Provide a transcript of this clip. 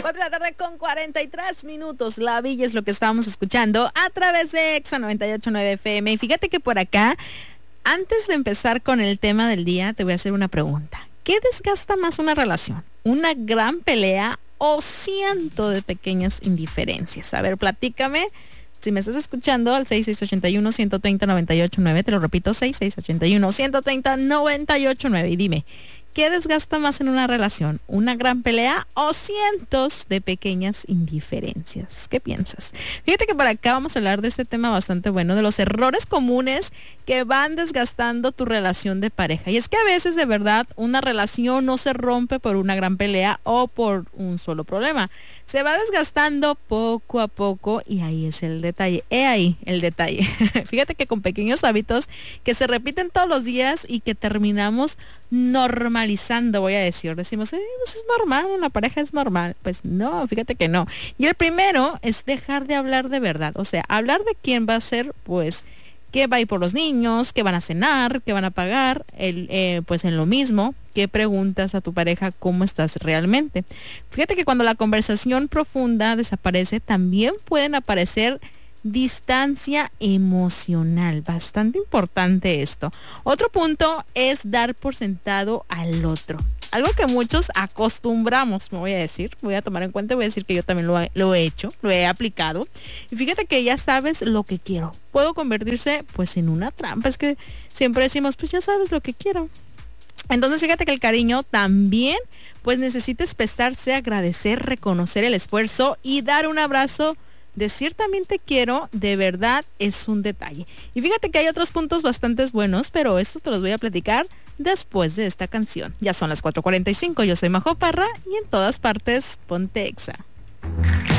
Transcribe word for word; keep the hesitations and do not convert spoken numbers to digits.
cuatro de la tarde con cuarenta y tres minutos. La Villa es lo que estábamos escuchando a través de Exa noventa y ocho punto nueve F M. Y fíjate que por acá, antes de empezar con el tema del día, te voy a hacer una pregunta. ¿Qué desgasta más una relación? ¿Una gran pelea o ciento de pequeñas indiferencias? A ver, platícame. Si me estás escuchando al seis seis ocho uno, uno tres cero, nueve ocho nueve, te lo repito, seis seis ocho uno, uno tres cero, nueve ocho nueve, y dime, ¿qué desgasta más en una relación? ¿Una gran pelea o cientos de pequeñas indiferencias? ¿Qué piensas? Fíjate que por acá vamos a hablar de este tema bastante bueno, de los errores comunes que van desgastando tu relación de pareja. Y es que a veces de verdad una relación no se rompe por una gran pelea o por un solo problema. Se va desgastando poco a poco y ahí es el detalle. He ahí el detalle. Fíjate que con pequeños hábitos que se repiten todos los días y que terminamos normalizando, voy a decir. Decimos, eh, pues es normal, la pareja es normal. Pues no, fíjate que no. Y el primero es dejar de hablar de verdad. O sea, hablar de quién va a ser, pues, qué va a ir por los niños, qué van a cenar, qué van a pagar, el, eh, pues en lo mismo, qué preguntas a tu pareja, cómo estás realmente. Fíjate que cuando la conversación profunda desaparece, también pueden aparecer distancia emocional. Bastante importante esto. Otro punto es dar por sentado al otro. Algo que muchos acostumbramos, me voy a decir, voy a tomar en cuenta, voy a decir que yo también lo he, lo he hecho, lo he aplicado. Y fíjate que ya sabes lo que quiero. Puedo convertirse pues en una trampa. Es que siempre decimos, pues ya sabes lo que quiero. Entonces fíjate que el cariño también pues necesita expresarse, agradecer, reconocer el esfuerzo y dar un abrazo. Decir también te quiero, de verdad es un detalle. Y fíjate que hay otros puntos bastante buenos, pero esto te los voy a platicar después de esta canción. Ya son las cuatro cuarenta y cinco, yo soy Majo Parra y en todas partes ponte Exa.